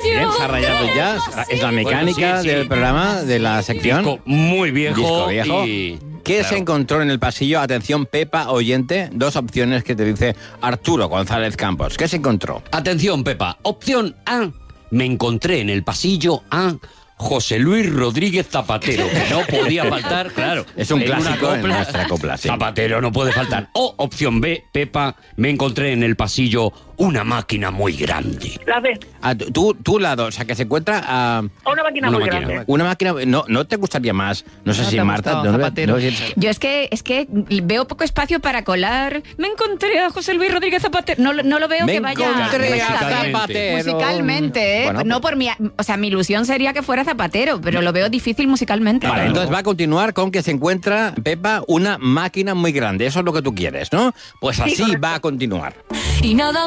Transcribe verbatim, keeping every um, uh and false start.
Bien, se ha rayado ya. Es la mecánica Bueno, sí, sí. del programa, de la sección. Disco muy viejo. Disco viejo. Y... ¿Qué claro. se encontró en el pasillo? Atención, Pepa, oyente. Dos opciones que te dice Arturo González Campos. ¿Qué se encontró? Atención, Pepa. Opción A. Me encontré en el pasillo a José Luis Rodríguez Zapatero, que no podía faltar, claro. Es un en una clásico en copla, nuestra copla, sí. Zapatero no puede faltar. O opción B, Pepa, me encontré en el pasillo una máquina muy grande. La B. Ah, tú, tú la dos, o sea, que se encuentra a Una máquina Una muy máquina. grande. una máquina. No, ¿no te gustaría más? No sé No si te ha Marta. gustado, no, Zapatero. no, si- Yo es que es que veo poco espacio para colar. Me encontré a José Luis Rodríguez Zapatero. No, lo- no lo veo Me que vaya, encontré que vaya a a la vez. Zapatero. Musicalmente, ¿eh? Bueno, no por mi, o sea, mi ilusión sería que fuera Zapatero, pero lo veo difícil musicalmente. Vale, Claro. entonces va a continuar con que se encuentra, Pepa, una máquina muy grande. Eso es lo que tú quieres, ¿no? Pues así va a continuar. Y nada